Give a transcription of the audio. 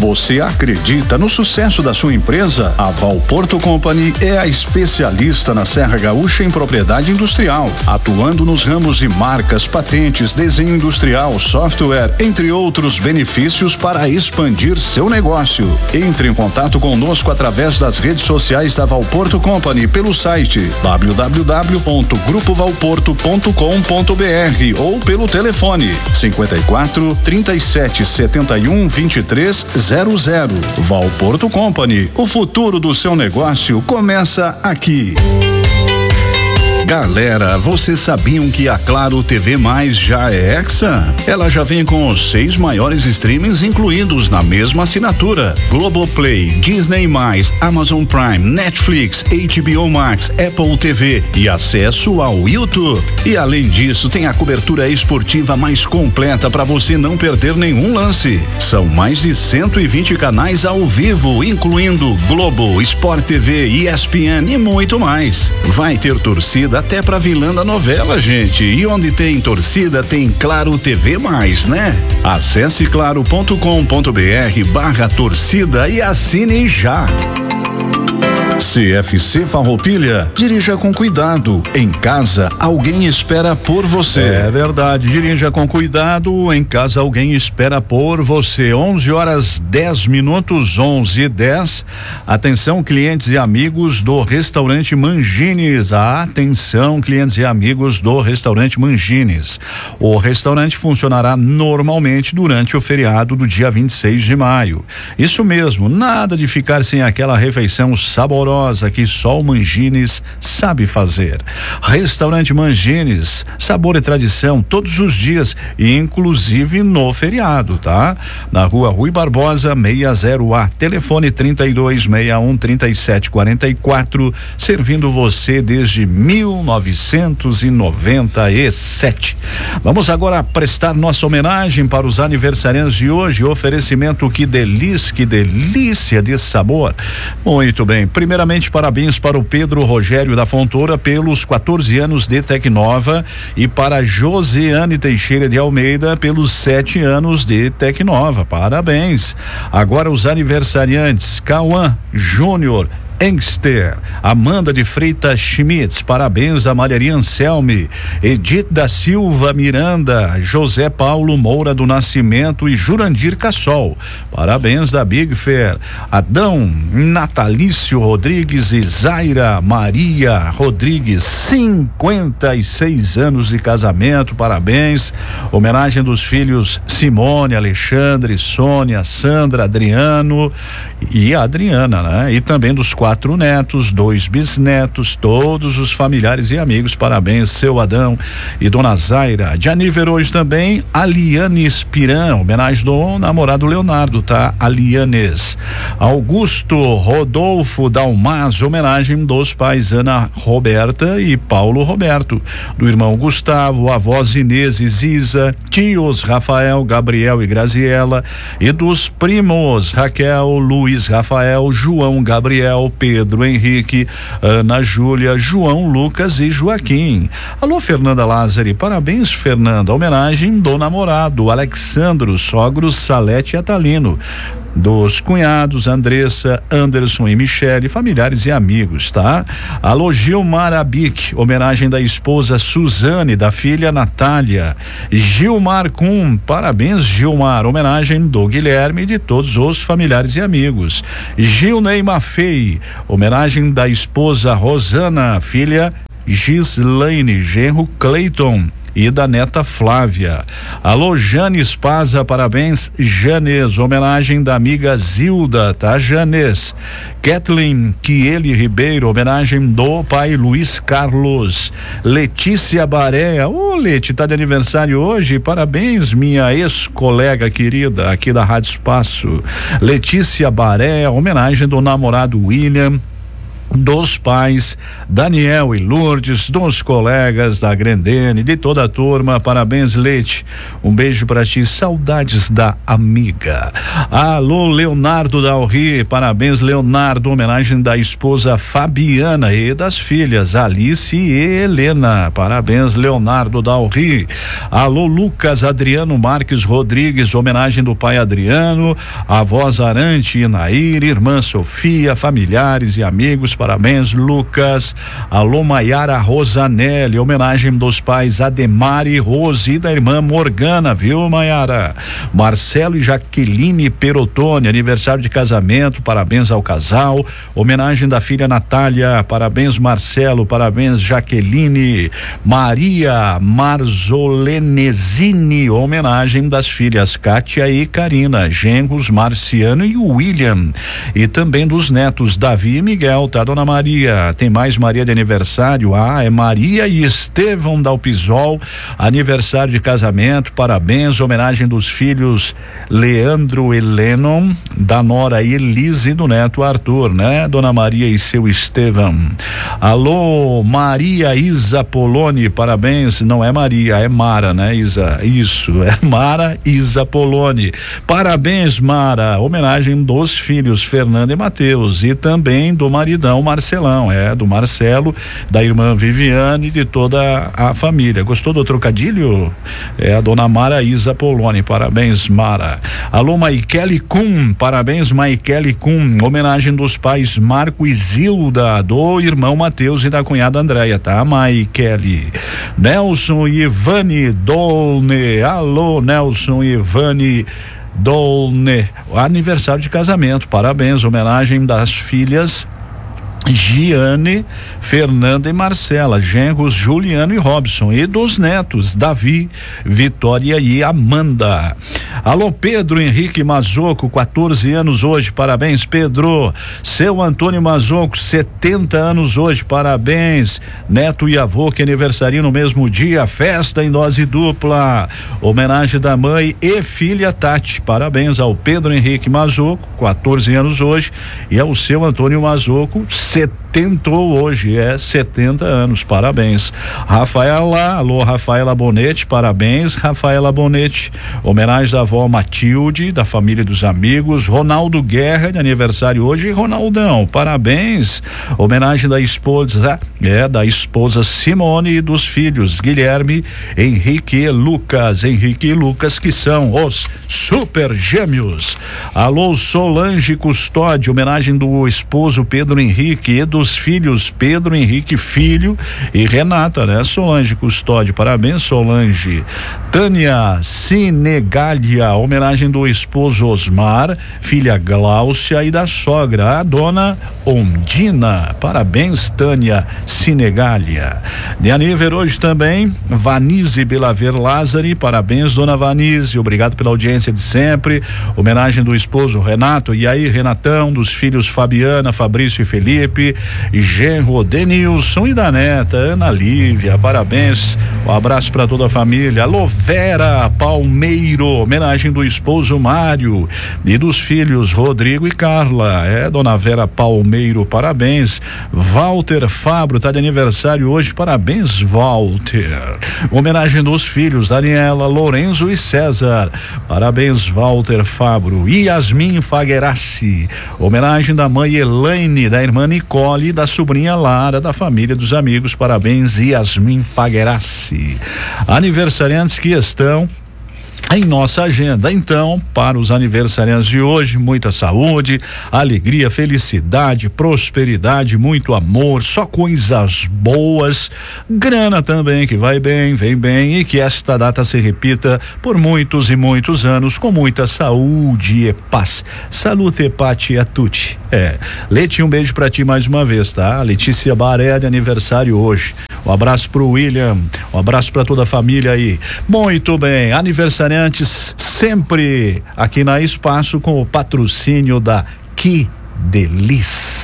Você acredita no sucesso da sua empresa? A Valporto Company é a especialista na Serra Gaúcha em propriedade industrial, atuando nos ramos de marcas, patentes, desenho industrial, software, entre outros benefícios para expandir seu negócio. Entre em contato conosco através das redes sociais da Valporto Company pelo site www.grupovalporto.com.br ou pelo telefone 54 37 71 23 00. Valporto Company, o futuro do seu negócio começa aqui. Galera, vocês sabiam que a Claro TV Mais já é Hexa? Ela já vem com os 6 maiores streamings incluídos na mesma assinatura: Globoplay, Disney+, Amazon Prime, Netflix, HBO Max, Apple TV e acesso ao YouTube. E além disso, tem a cobertura esportiva mais completa para você não perder nenhum lance. São mais de 120 canais ao vivo, incluindo Globo, Sport TV, ESPN e muito mais. Vai ter torcida até pra vilã da novela, gente. E onde tem torcida, tem Claro TV Mais, né? Acesse claro.com.br/torcida e assine já. CFC Farroupilha, dirija com cuidado. Em casa, alguém espera por você. É verdade, dirija com cuidado. Em casa, alguém espera por você. 11h10, 11h10. Atenção, clientes e amigos do restaurante Mangines. Atenção, clientes e amigos do restaurante Mangines. O restaurante funcionará normalmente durante o feriado do dia 26 de maio. Isso mesmo, nada de ficar sem aquela refeição saborosa que só o Mangines sabe fazer. Restaurante Mangines, sabor e tradição todos os dias, inclusive no feriado, tá? Na rua Rui Barbosa 60A, telefone 3261-3744, servindo você desde 1997. Vamos agora prestar nossa homenagem para os aniversariantes de hoje. Oferecimento que delícia de sabor. Muito bem, primeiramente, parabéns para o Pedro Rogério da Fontoura pelos 14 anos de Tecnova e para Josiane Teixeira de Almeida pelos 7 anos de Tecnova. Parabéns. Agora os aniversariantes: Cauã Júnior Engster, Amanda de Freitas Schmitz, parabéns a Malheria Anselme, Edith da Silva Miranda, José Paulo Moura do Nascimento e Jurandir Cassol, parabéns da Big Fair, Adão Natalício Rodrigues e Zaira Maria Rodrigues, 56 anos de casamento, parabéns. Homenagem dos filhos Simone, Alexandre, Sônia, Sandra, Adriano e a Adriana, né? E também dos 4 netos, 2 bisnetos, todos os familiares e amigos, parabéns, seu Adão e dona Zaira. De aniversário hoje também Aliane Espiran, homenagem do namorado Leonardo, tá? Alianes. Augusto Rodolfo Dalmas, homenagem dos pais Ana Roberta e Paulo Roberto, do irmão Gustavo, avós Inês e Ziza, tios Rafael, Gabriel e Graziela, e dos primos Raquel, Luiz Rafael, João Gabriel, Pedro Henrique, Ana Júlia, João Lucas e Joaquim. Alô, Fernanda Lázari, parabéns, Fernanda. Homenagem do namorado Alexandro, sogro Salete Atalino, dos cunhados Andressa, Anderson e Michele, familiares e amigos, tá? Alô, Gilmar Abic, homenagem da esposa Suzane, da filha Natália. Gilmar Kuhn, parabéns, Gilmar, homenagem do Guilherme e de todos os familiares e amigos. Gilney Maffei, homenagem da esposa Rosana, filha Gislaine, genro Cleiton e da neta Flávia. Alô, Jane Spaza, parabéns, Janes, homenagem da amiga Zilda, tá, Janes? Kathleen Kieli Ribeiro, homenagem do pai Luiz Carlos. Letícia Baré, ô Leti, tá de aniversário hoje, parabéns, minha ex-colega querida aqui da Rádio Espaço. Letícia Baré, homenagem do namorado William dos pais Daniel e Lourdes, dos colegas da Grendene, de toda a turma. Parabéns, Leite, um beijo pra ti, saudades da amiga. Alô, Leonardo Dalri, parabéns, Leonardo, homenagem da esposa Fabiana e das filhas Alice e Helena, parabéns, Leonardo Dalri. Alô, Lucas Adriano Marques Rodrigues, homenagem do pai Adriano, avós Arante e Nair, irmã Sofia, familiares e amigos, parabéns, Lucas. Alô, Maiara Rosanelli, homenagem dos pais Ademar e Rose e da irmã Morgana, viu, Maiara? Marcelo e Jaqueline Perotone, aniversário de casamento, parabéns ao casal. Homenagem da filha Natália, parabéns, Marcelo, parabéns, Jaqueline. Maria Marzolenezini, homenagem das filhas Kátia e Karina, genros Marciano e William, e também dos netos Davi e Miguel, tá, dona Maria? Tem mais Maria de aniversário? É Maria e Estevão Dalpisol, aniversário de casamento, parabéns, homenagem dos filhos Leandro e Lennon, da nora Elise e do neto Arthur, né? Dona Maria e seu Estevão. Alô, Maria Isa Poloni, parabéns, não é Maria, é Mara, né, Isa? Isso, é Mara Isa Poloni, parabéns, Mara, homenagem dos filhos Fernando e Mateus e também do maridão Marcelão, do Marcelo, da irmã Viviane e de toda a família. Gostou do trocadilho? A dona Mara Isa Poloni, parabéns, Mara. Alô, Maikele Kuhn, parabéns, Maikele Kuhn, homenagem dos pais Marco e Zilda, do irmão Mateus e da cunhada Andréia, tá, Maikele? Nelson e Ivane Dolne, alô, Nelson e Ivane Dolne, aniversário de casamento, parabéns, homenagem das filhas Giane, Fernanda e Marcela, genros Juliano e Robson, e dos netos Davi, Vitória e Amanda. Alô, Pedro Henrique Mazoco, 14 anos hoje, parabéns, Pedro. Seu Antônio Mazoco, 70 anos hoje, parabéns. Neto e avô que aniversariam no mesmo dia, festa em dose dupla, homenagem da mãe e filha Tati, parabéns ao Pedro Henrique Mazoco, 14 anos hoje, e ao seu Antônio Mazoco, 70 hoje, 70 anos, parabéns. Rafaela, alô, Rafaela Bonetti, parabéns, Rafaela Bonetti, homenagem da avó Matilde, da família e dos amigos. Ronaldo Guerra, de aniversário hoje, Ronaldão, parabéns, homenagem da esposa, da esposa Simone e dos filhos Guilherme, Henrique e Lucas, que são os super gêmeos. Alô, Solange Custódio, homenagem do esposo Pedro Henrique e dos filhos Pedro Henrique Filho e Renata, né? Solange Custódio, parabéns, Solange. Tânia Sinegalia, homenagem do esposo Osmar, filha Gláucia e da sogra, a dona Ondina, parabéns, Tânia Sinegalia. De aniversário hoje também Vanise Belaver Lázari, parabéns, dona Vanise, obrigado pela audiência de sempre. Homenagem do esposo Renato, e aí, Renatão, dos filhos Fabiana, Fabrício e Felipe, genro Denilson e da neta Ana Lívia, parabéns, um abraço para toda a família. Alô, Vera Palmeiro, homenagem do esposo Mário e dos filhos Rodrigo e Carla, dona Vera Palmeiro, parabéns. Walter Fabro tá de aniversário hoje, parabéns, Walter. Homenagem dos filhos Daniela, Lorenzo e César, parabéns, Walter Fabro. Yasmin Faguerassi, homenagem da mãe Elaine, da irmã Nicole e da sobrinha Lara, da família dos amigos, parabéns, Yasmin Faguerassi. Aniversariantes que estão em nossa agenda. Então, para os aniversariantes de hoje, muita saúde, alegria, felicidade, prosperidade, muito amor, só coisas boas, grana também que vai bem, vem bem, e que esta data se repita por muitos e muitos anos com muita saúde e paz. Salute pati a tutti. Leti, um beijo pra ti mais uma vez, tá? Letícia Baré de aniversário hoje. Um abraço pro William, um abraço pra toda a família aí. Muito bem, aniversariantes sempre aqui na Espaço com o patrocínio da Que Delícia.